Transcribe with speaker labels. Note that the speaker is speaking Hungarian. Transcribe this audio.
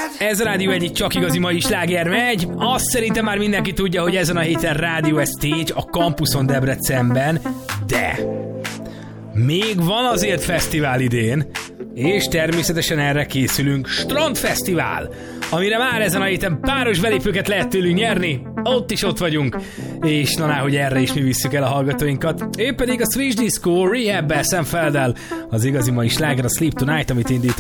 Speaker 1: Ez a rádió egyik csak igazi mai sláger megy. Azt szerintem már mindenki tudja, hogy ezen a héten Rádió Stage a Campuson Debrecenben, de még van azért fesztivál idén, és természetesen erre készülünk. Strandfesztivál, amire már ezen a héten páros belépőket lehet tőlünk nyerni. Ott is ott vagyunk, és na, hogy erre is mi visszük el a hallgatóinkat. Ő pedig a Switch Disco Rehab-bel, Sam Feldel, az igazi mai sláger, a Sleep Tonight, amit indít